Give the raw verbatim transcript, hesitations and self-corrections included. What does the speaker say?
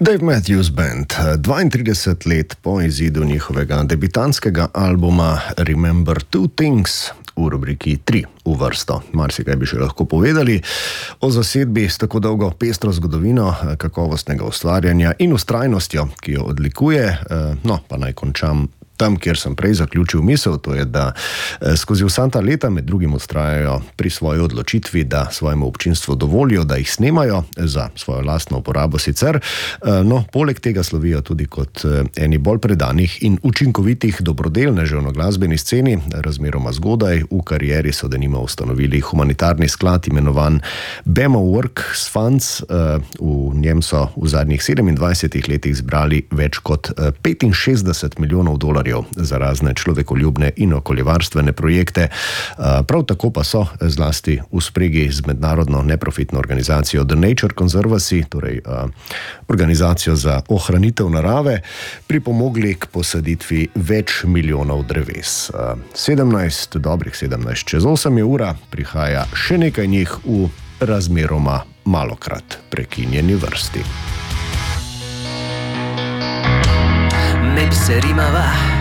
Dave Matthews Band, dvaintrideset let po izidu njihovega debitantskega albuma Remember Two Things, v rubriki tri v vrsto. Marsikaj bi še lahko povedali o zasedbi s tako dolgo pestro zgodovino, kakovostnega ustvarjanja in vztrajnostjo, ki jo odlikuje. No, pa naj končam tam, kjer sem prej zaključil misel, to je, da skozi vsa ta leta med drugim vztrajajo pri svoji odločitvi, da svojemu občinstvu dovolijo, da jih snemajo za svojo lastno uporabo sicer. No, poleg tega slovijo tudi kot eni bolj predanih in učinkovitih dobrodelnežev na glasbeni sceni. Razmeroma zgodaj v karieri so denimo ustanovili humanitarni sklad imenovan Bema Works Funds. V njem so v zadnjih sedemindvajsetih letih zbrali več kot petinšestdeset milijonov dolarjev za razne človekoljubne in okoljevarstvene projekte. Prav tako pa so zlasti v spregi z mednarodno neprofitno organizacijo The Nature Conservancy, torej organizacijo za ohranitev narave, pripomogli k posaditvi več milijonov dreves. sedemnajst, dobrih sedemnajst čez osem je ura, prihaja še nekaj njih v razmeroma malokrat prekinjeni vrsti. Maybe se rimava